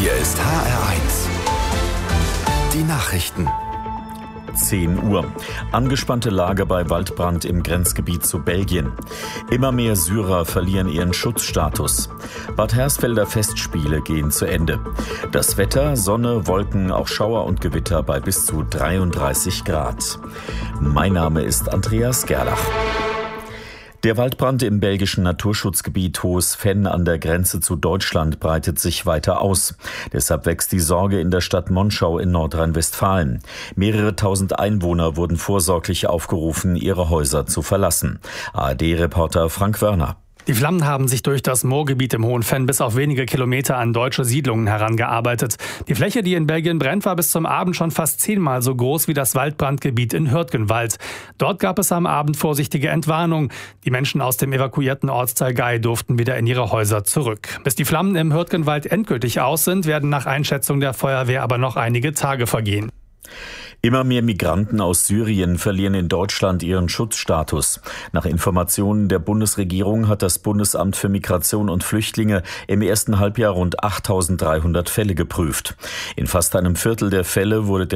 Hier ist HR1. Die Nachrichten. 10 Uhr. Angespannte Lage bei Waldbrand im Grenzgebiet zu Belgien. Immer mehr Syrer verlieren ihren Schutzstatus. Bad Hersfelder Festspiele gehen zu Ende. Das Wetter, Sonne, Wolken, auch Schauer und Gewitter bei bis zu 33 Grad. Mein Name ist Andreas Gerlach. Der Waldbrand im belgischen Naturschutzgebiet Hohes Venn an der Grenze zu Deutschland breitet sich weiter aus. Deshalb wächst die Sorge in der Stadt Monschau in Nordrhein-Westfalen. Mehrere tausend Einwohner wurden vorsorglich aufgerufen, ihre Häuser zu verlassen. ARD-Reporter Frank Wörner. Die Flammen haben sich durch das Moorgebiet im Hohen Venn bis auf wenige Kilometer an deutsche Siedlungen herangearbeitet. Die Fläche, die in Belgien brennt, war bis zum Abend schon fast 10-mal so groß wie das Waldbrandgebiet in Hürtgenwald. Dort gab es am Abend vorsichtige Entwarnung. Die Menschen aus dem evakuierten Ortsteil Gei durften wieder in ihre Häuser zurück. Bis die Flammen im Hürtgenwald endgültig aus sind, werden nach Einschätzung der Feuerwehr aber noch einige Tage vergehen. Immer mehr Migranten aus Syrien verlieren in Deutschland ihren Schutzstatus. Nach Informationen der Bundesregierung hat das Bundesamt für Migration und Flüchtlinge im ersten Halbjahr rund 8.300 Fälle geprüft. In fast einem Viertel der Fälle wurde